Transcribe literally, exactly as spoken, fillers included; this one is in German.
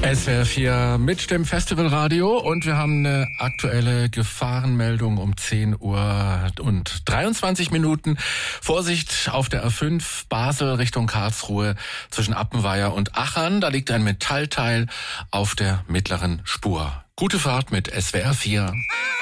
S W R vier mit dem Festivalradio und wir haben eine aktuelle Gefahrenmeldung um zehn Uhr und dreiundzwanzig Minuten. Vorsicht auf der A fünf Basel Richtung Karlsruhe zwischen Appenweier und Achern. Da liegt ein Metallteil auf der mittleren Spur. Gute Fahrt mit S W R vier.